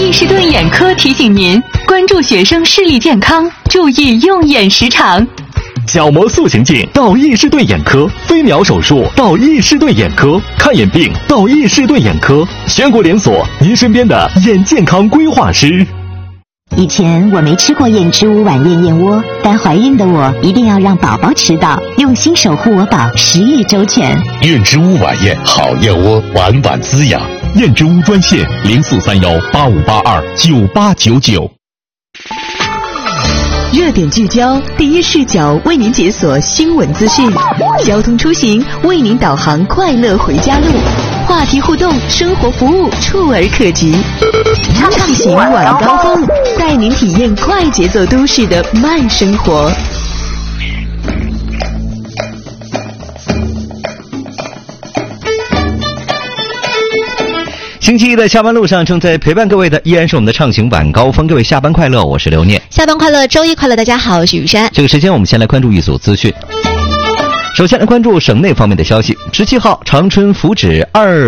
伊士顿眼科提醒您关注学生视力健康，注意用眼时长。 角膜塑形镜到伊士顿眼科，飞秒手术到伊士顿眼科，看眼病到伊士顿眼科，全国连锁，您身边的眼健康规划师。 以前我没吃过燕之屋晚宴燕窝，但怀孕的我一定要让宝宝吃到，用心守护我宝，食欲周全。 燕之屋晚宴好燕窝，晚晚滋养。 燕之屋专线043185829899。 热点聚焦，第一视角为您解锁新闻资讯，交通出行为您导航快乐回家路，话题互动，生活服务触而可及。畅行晚高峰，带您体验快节奏都市的慢生活。 星期一的下班路上，正在陪伴各位的依然是我们的畅行晚高峰。各位下班快乐，我是刘念。 下班快乐，周一快乐，大家好，我是雨珊。 这个时间我们先来关注一组资讯。首先来关注省内方面的消息。17号，长春福祉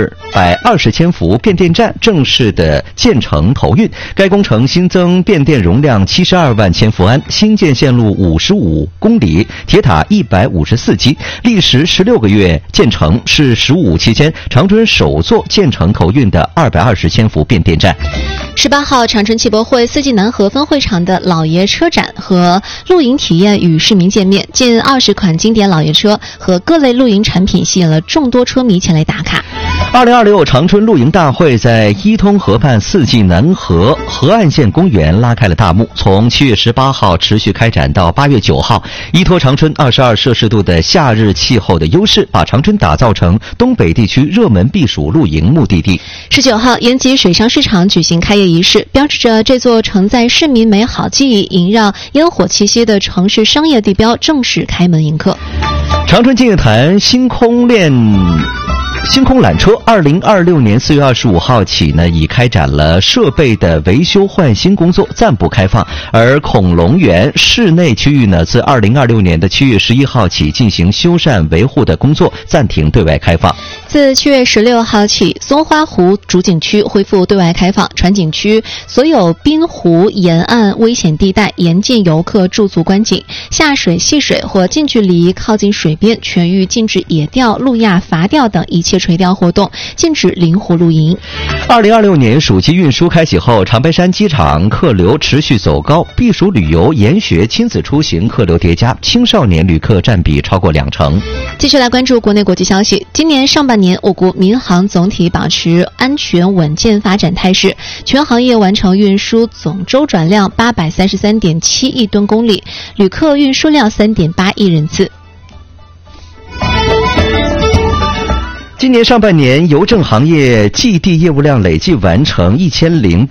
220千伏变电站正式的建成投运，该工程新增变电容量72万千伏安，新建线路55公里，铁塔154基，历时16个月建成，是15期间长春首座建成投运的220千伏变电站。 18号，长春汽博会四季南河分会场的老爷车展和露营体验与市民见面，近20款经典老爷车和各类露营产品吸引了众多车迷前来打卡。 2026长春露营大会在伊通河畔四季南河河岸线公园拉开了大幕，从7月18号持续开展到8月9号，依托长春22摄氏度的夏日气候的优势，把长春打造成东北地区热门避暑露营目的地。 19号，延吉水上市场举行开业仪式，标志着这座承载市民美好记忆、萦绕烟火气息的城市商业地标正式开门迎客。 长春金日潭星空缆车2026年4月25号起呢，已开展了设备的维修换新工作，暂不开放。而恐龙园室内区域呢，自2026年的7月11号起进行修缮维护的工作，暂停对外开放。 自7月16号起，松花湖主景区恢复对外开放，船景区所有滨湖沿岸危险地带严禁游客驻足观景，下水戏水或近距离靠近水边全域禁止野钓、路亚、伐钓等一切垂钓活动，禁止临湖露营。 2026年暑期运输开启后，长白山机场客流持续走高，避暑旅游、研学、亲子出行客流叠加，青少年旅客占比超过20%。 继续来关注国内国际消息。今年上半年，我国民航总体保持安全稳健发展态势，全行业完成运输总周转量833.7亿吨公里，旅客运输量3.8亿人次。 今年上半年，邮政行业寄递业务量累计完成1008